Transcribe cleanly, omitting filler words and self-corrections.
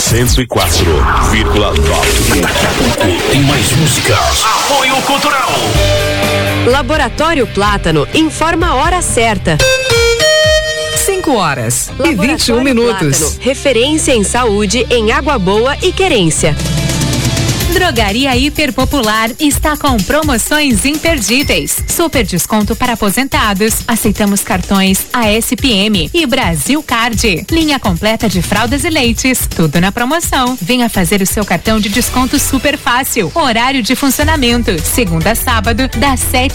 104,9. Daqui a pouco tem mais músicas. Apoio Cultural. Laboratório Plátano informa a hora certa. 5h21. Plátano, referência em saúde em Água Boa e Querência. Drogaria Hiper Popular está com promoções imperdíveis. Super desconto para aposentados. Aceitamos cartões ASPM e Brasil Card. Linha completa de fraldas e leites. Tudo na promoção. Venha fazer o seu cartão de desconto super fácil. Horário de funcionamento: segunda a sábado, das 7